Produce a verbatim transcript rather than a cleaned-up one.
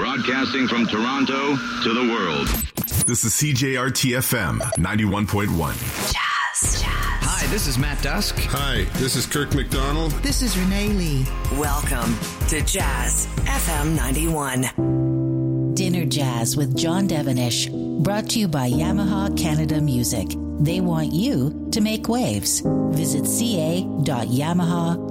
Broadcasting from Toronto to the world. This is C J R T F M ninety-one point one. Jazz, jazz. Hi, this is Matt Dusk. Hi, this is Kirk McDonald. This is Renee Lee. Welcome to Jazz F M ninety-one. Dinner Jazz with John Devonish. Brought to you by Yamaha Canada Music. They want you to make waves. Visit c a dot yamaha